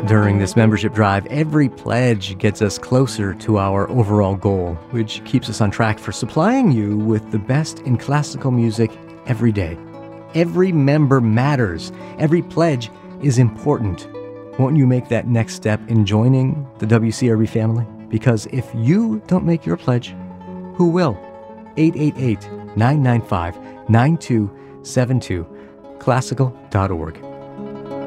During this membership drive, every pledge gets us closer to our overall goal, which keeps us on track for supplying you with the best in classical music every day. Every member matters. Every pledge is important. Won't you make that next step in joining the WCRB family? Because if you don't make your pledge, who will? 888-995-9272, classical.org.